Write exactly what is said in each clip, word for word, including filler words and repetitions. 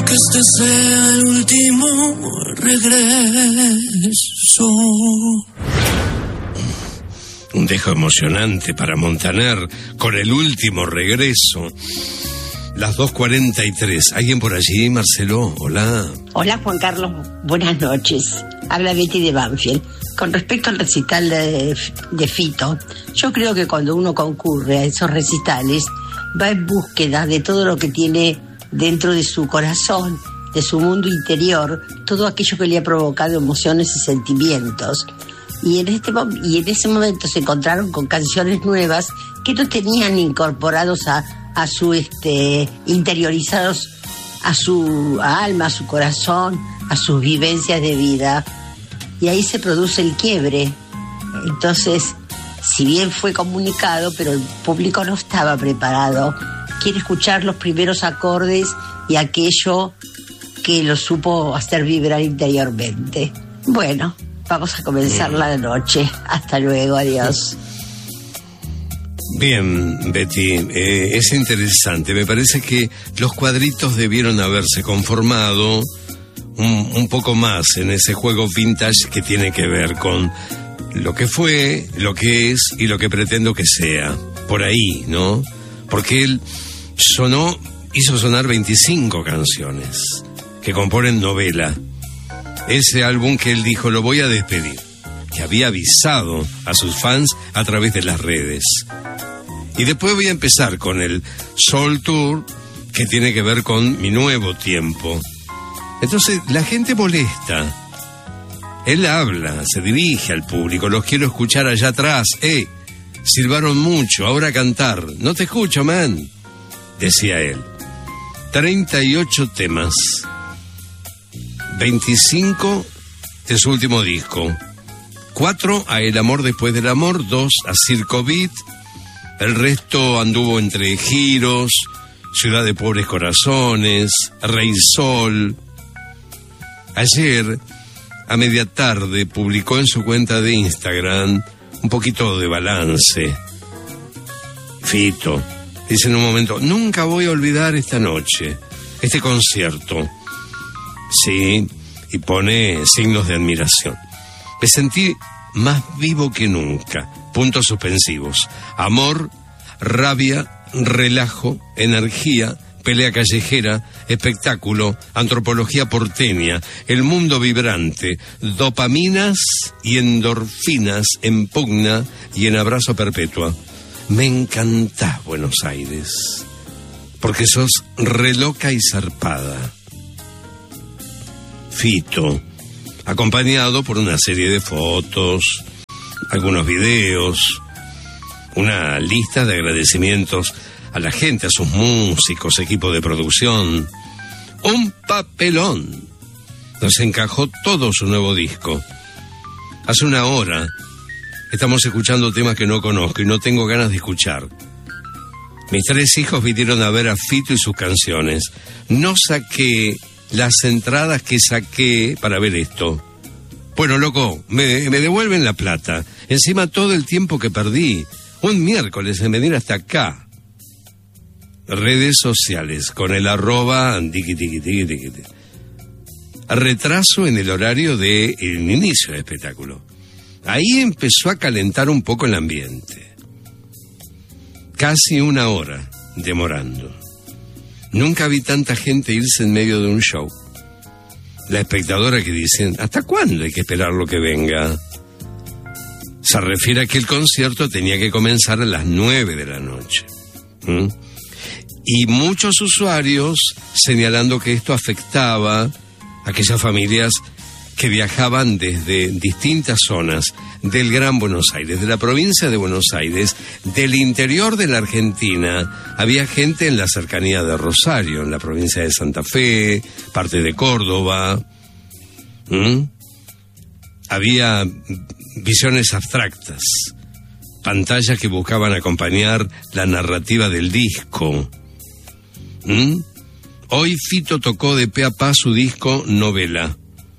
que este sea el último regreso. Un dejo emocionante para Montaner con el último regreso. Las dos cuarenta y tres. ¿Alguien por allí, Marcelo? Hola. Hola, Juan Carlos. Buenas noches. Habla Betty de Banfield. Con respecto al recital de, de Fito, yo creo que cuando uno concurre a esos recitales, va en búsqueda de todo lo que tiene dentro de su corazón, de su mundo interior, todo aquello que le ha provocado emociones y sentimientos. Y en, este, y en ese momento se encontraron con canciones nuevas que no tenían incorporados a, a su, este, interiorizados a su alma, a su corazón, a sus vivencias de vida. Y ahí se produce el quiebre. Entonces, si bien fue comunicado, pero el público no estaba preparado. Quiere escuchar los primeros acordes y aquello que lo supo hacer vibrar interiormente. Bueno, vamos a comenzar la noche. Hasta luego, adiós. Bien, Betty, eh, es interesante. Me parece que los cuadritos debieron haberse conformado un, un poco más en ese juego vintage que tiene que ver con lo que fue, lo que es y lo que pretendo que sea. Por ahí, ¿no? Porque él sonó, hizo sonar veinticinco canciones que componen Novela. Ese álbum que él dijo, lo voy a despedir, que había avisado a sus fans a través de las redes. Y después voy a empezar con el Soul Tour, que tiene que ver con mi nuevo tiempo. Entonces, la gente molesta. Él habla, se dirige al público, los quiero escuchar allá atrás. ¡Eh! Silbaron mucho, ahora cantar. No te escucho, man, decía él. treinta y ocho temas. veinticinco de su último disco. Cuatro a El amor después del amor, dos a Circo Beat. El resto anduvo entre Giros, Ciudad de Pobres Corazones, Rey Sol. Ayer, a media tarde, publicó en su cuenta de Instagram un poquito de balance. Fito dice en un momento, nunca voy a olvidar esta noche, este concierto. Sí, y pone signos de admiración. Me sentí más vivo que nunca. Puntos suspensivos. Amor, rabia, relajo, energía, pelea callejera, espectáculo, antropología porteña, el mundo vibrante, dopaminas y endorfinas en pugna y en abrazo perpetua. Me encantás, Buenos Aires, porque sos re loca y zarpada. Fito, acompañado por una serie de fotos, algunos videos, una lista de agradecimientos a la gente, a sus músicos, equipo de producción. Un papelón. Nos encajó todo su nuevo disco. Hace una hora estamos escuchando temas que no conozco y no tengo ganas de escuchar. Mis tres hijos vinieron a ver a Fito y sus canciones. No saqué las entradas que saqué para ver esto. Bueno, loco, me, me devuelven la plata. Encima todo el tiempo que perdí. Un miércoles en venir hasta acá. Redes sociales con el arroba tiqui, tiqui, tiqui, tiqui. Retraso en el horario del inicio del espectáculo. Ahí empezó a calentar un poco el ambiente. Casi una hora demorando. Nunca vi tanta gente irse en medio de un show. La espectadora que dicen, ¿hasta cuándo hay que esperar lo que venga? Se refiere a que el concierto tenía que comenzar a las nueve de la noche. ¿Mm? Y muchos usuarios señalando que esto afectaba a aquellas familias que viajaban desde distintas zonas del Gran Buenos Aires, de la provincia de Buenos Aires, del interior de la Argentina. Había gente en la cercanía de Rosario, en la provincia de Santa Fe, parte de Córdoba. ¿Mm? Había visiones abstractas, pantallas que buscaban acompañar la narrativa del disco. ¿Mm? Hoy Fito tocó de pe a pa su disco Novela.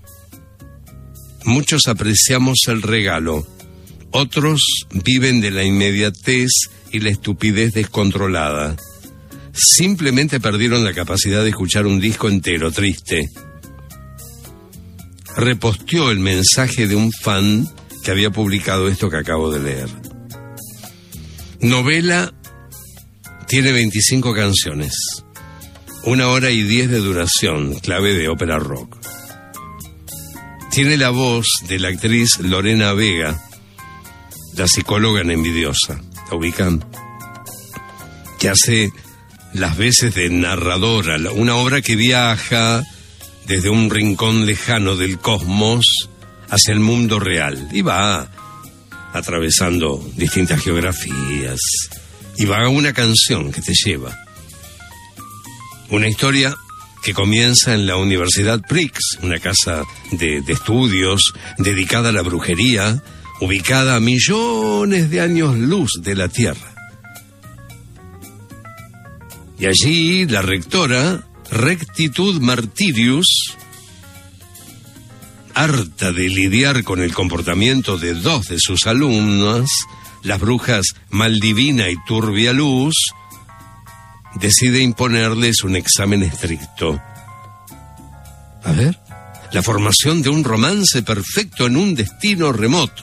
Muchos apreciamos el regalo, otros viven de la inmediatez y la estupidez descontrolada. simplemente perdieron la capacidad de escuchar un disco entero, triste. Reposteó el mensaje de un fan que había publicado esto que acabo de leer. Novela tiene veinticinco canciones, una hora y diez de duración, clave de ópera rock. Tiene la voz de la actriz Lorena Vega, la psicóloga en Envidiosa, ¿la ubican? Que hace las veces de narradora, una obra que viaja desde un rincón lejano del cosmos hacia el mundo real y va atravesando distintas geografías y va a una canción que te lleva. Una historia que comienza en la Universidad Prix, una casa de, de estudios dedicada a la brujería, ubicada a millones de años luz de la Tierra. Y allí la rectora, Rectitud Martirius, harta de lidiar con el comportamiento de dos de sus alumnas, las brujas Maldivina y Turbia Luz, decide imponerles un examen estricto. A ver, la formación de un romance perfecto en un destino remoto.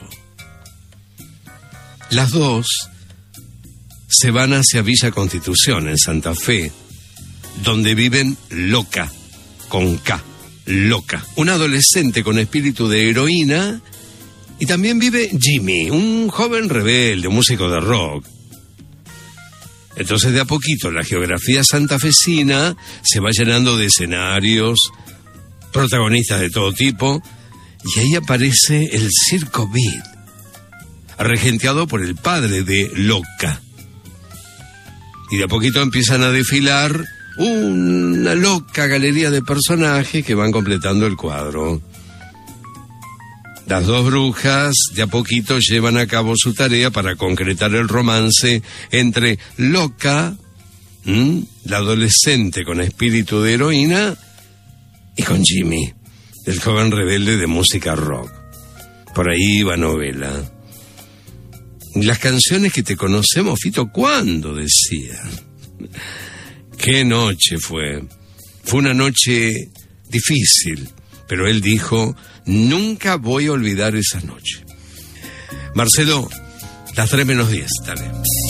Las dos se van hacia Villa Constitución, en Santa Fe, donde viven Loca, con K, Loca, una adolescente con espíritu de heroína, y también vive Jimmy, un joven rebelde, un músico de rock. Entonces de a poquito la geografía santafesina se va llenando de escenarios, protagonistas de todo tipo, y ahí aparece el Circo Beat, regenteado por el padre de Loca. Y de a poquito empiezan a desfilar una loca galería de personajes que van completando el cuadro. Las dos brujas de a poquito llevan a cabo su tarea para concretar el romance entre Loca, ¿m? la adolescente con espíritu de heroína, y con Jimmy, el joven rebelde de música rock. Por ahí va novela. Las canciones que te conocemos, Fito, ¿cuándo? Decía. Qué noche fue. Fue una noche difícil, pero él dijo, nunca voy a olvidar esa noche. Marcelo, las tres menos diez, dale.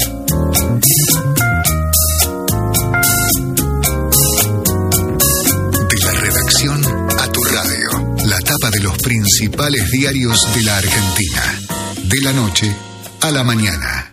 De la redacción a tu radio, la tapa de los principales diarios de la Argentina. De la noche a la mañana.